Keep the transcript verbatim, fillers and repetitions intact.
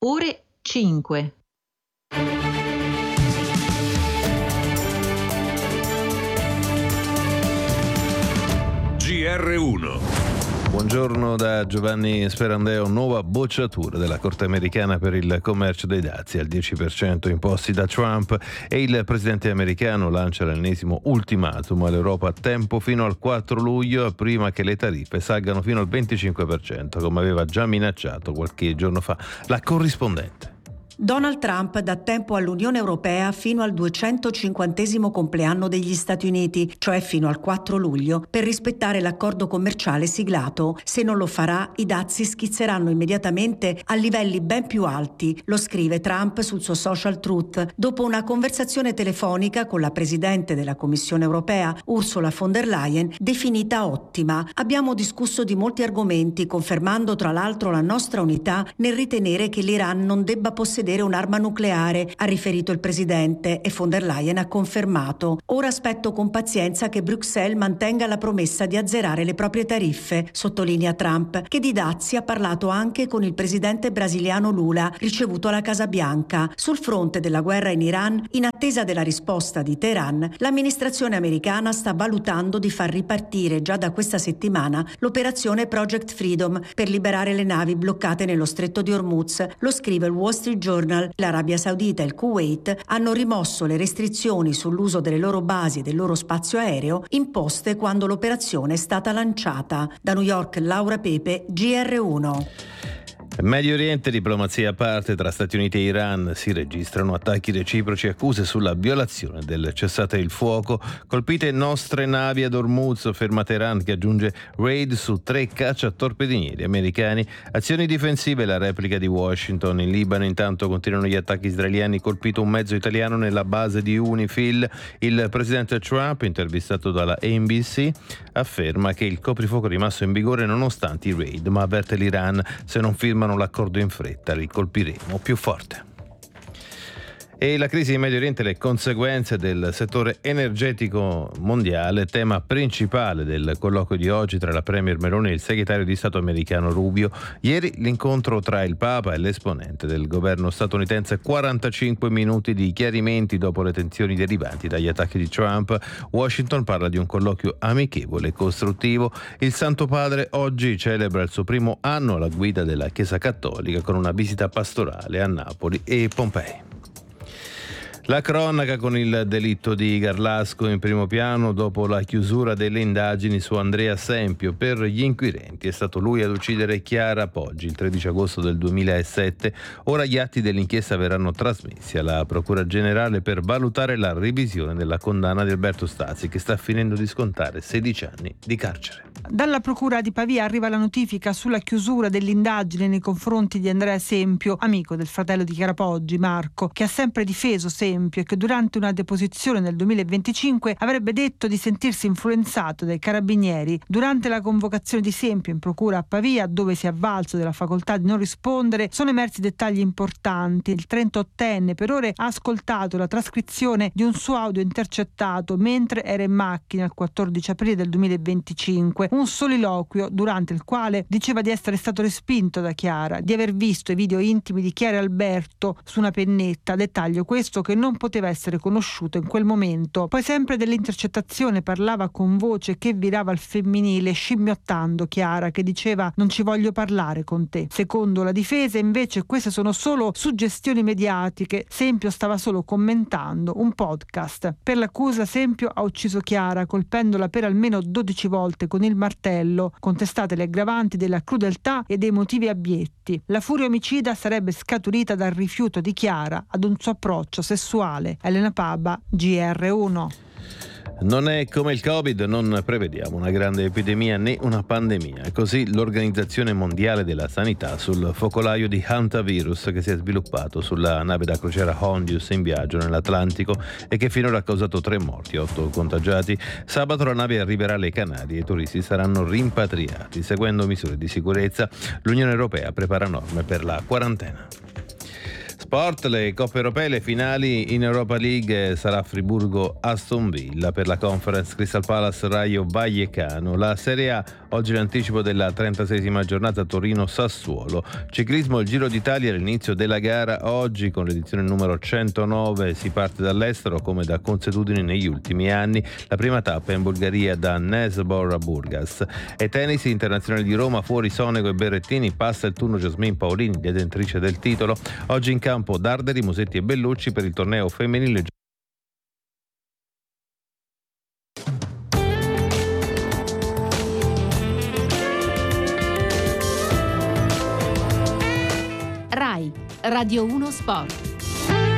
ore cinque. G R uno. Buongiorno da Giovanni Sperandeo. Nuova bocciatura della Corte americana per il commercio dei dazi al dieci per cento imposti da Trump, e il presidente americano lancia l'ennesimo ultimatum all'Europa: tempo fino al quattro luglio prima che le tariffe salgano fino al venticinque per cento, come aveva già minacciato qualche giorno fa la corrispondente. Donald Trump dà tempo all'Unione Europea fino al duecentocinquantesimo compleanno degli Stati Uniti, cioè fino al quattro luglio, per rispettare l'accordo commerciale siglato. Se non lo farà, i dazi schizzeranno immediatamente a livelli ben più alti, lo scrive Trump sul suo social Truth, dopo una conversazione telefonica con la Presidente della Commissione Europea, Ursula von der Leyen, definita ottima. Abbiamo discusso di molti argomenti, confermando tra l'altro la nostra unità nel ritenere che l'Iran non debba possedere un'arma nucleare, ha riferito il presidente, e von der Leyen ha confermato: ora aspetto con pazienza che Bruxelles mantenga la promessa di azzerare le proprie tariffe, sottolinea Trump, che di dazi ha parlato anche con il presidente brasiliano Lula, ricevuto alla Casa Bianca. Sul fronte della guerra in Iran, in attesa della risposta di Teheran, l'amministrazione americana sta valutando di far ripartire già da questa settimana l'operazione Project Freedom per liberare le navi bloccate nello stretto di Hormuz, lo scrive il Wall Street Journal. L'Arabia Saudita e il Kuwait hanno rimosso le restrizioni sull'uso delle loro basi e del loro spazio aereo imposte quando l'operazione è stata lanciata. Da New York, Laura Pepe, G R uno. Medio Oriente, diplomazia a parte tra Stati Uniti e Iran, si registrano attacchi reciproci e accuse sulla violazione del cessate il fuoco. Colpite nostre navi ad Hormuz, ferma Teheran che aggiunge raid su tre cacciatorpedinieri americani. Azioni difensive, la replica di Washington. In Libano intanto continuano gli attacchi israeliani, colpito un mezzo italiano nella base di UNIFIL. Il presidente Trump, intervistato dalla A B C, afferma che il coprifuoco è rimasto in vigore nonostante i raid, ma avverte l'Iran: se non firma l'accordo in fretta, li colpiremo più forte. E la crisi in Medio Oriente e le conseguenze del settore energetico mondiale, tema principale del colloquio di oggi tra la Premier Meloni e il segretario di Stato americano Rubio. Ieri l'incontro tra il Papa e l'esponente del governo statunitense, quarantacinque minuti di chiarimenti dopo le tensioni derivanti dagli attacchi di Trump. Washington parla di un colloquio amichevole e costruttivo. Il Santo Padre oggi celebra il suo primo anno alla guida della Chiesa Cattolica con una visita pastorale a Napoli e Pompei. La cronaca con il delitto di Garlasco in primo piano dopo la chiusura delle indagini su Andrea Sempio. Per gli inquirenti è stato lui ad uccidere Chiara Poggi il tredici agosto del duemilasette. Ora gli atti dell'inchiesta verranno trasmessi alla Procura Generale per valutare la revisione della condanna di Alberto Stasi, che sta finendo di scontare sedici anni di carcere. Dalla Procura di Pavia arriva la notifica sulla chiusura dell'indagine nei confronti di Andrea Sempio, amico del fratello di Chiara Poggi, Marco, che ha sempre difeso Sempio e che durante una deposizione nel duemilaventicinque avrebbe detto di sentirsi influenzato dai carabinieri. Durante la convocazione di Sempio in procura a Pavia, dove si è avvalso della facoltà di non rispondere, sono emersi dettagli importanti. Il trentottenne per ore ha ascoltato la trascrizione di un suo audio intercettato mentre era in macchina il quattordici aprile del duemilaventicinque, un soliloquio durante il quale diceva di essere stato respinto da Chiara, di aver visto i video intimi di Chiara e Alberto su una pennetta, dettaglio questo che non poteva essere conosciuto in quel momento. Poi sempre dell'intercettazione parlava con voce che virava al femminile, scimmiottando Chiara, che diceva: non ci voglio parlare con te. Secondo la difesa invece queste sono solo suggestioni mediatiche, Sempio stava solo commentando un podcast. Per l'accusa Sempio ha ucciso Chiara colpendola per almeno dodici volte con il martello, contestate le aggravanti della crudeltà e dei motivi abietti. La furia omicida sarebbe scaturita dal rifiuto di Chiara ad un suo approccio sessuale. Elena Pabba, G R uno. Non è come il Covid, non prevediamo una grande epidemia né una pandemia. Così l'Organizzazione Mondiale della Sanità sul focolaio di hantavirus che si è sviluppato sulla nave da crociera Hondius in viaggio nell'Atlantico e che finora ha causato tre morti, otto contagiati. Sabato la nave arriverà alle Canarie e i turisti saranno rimpatriati. Seguendo misure di sicurezza, l'Unione Europea prepara norme per la quarantena. Sport, le coppe europee, le finali in Europa League, sarà Friburgo-Aston Villa, per la Conference Crystal Palace Rayo Vallecano. La Serie A, oggi l'anticipo della trentaseiesima giornata Torino-Sassuolo. Ciclismo, il Giro d'Italia, l'inizio della gara oggi con l'edizione numero centonove, si parte dall'estero come da consuetudine negli ultimi anni. La prima tappa è in Bulgaria da Nesbor a Burgas. E tennis, internazionale di Roma, fuori Sonego e Berrettini, passa il turno Jasmine Paolini, detentrice del titolo. Oggi in campo Darderi, Musetti e Bellucci per il torneo femminile. Rai Radio uno Sport.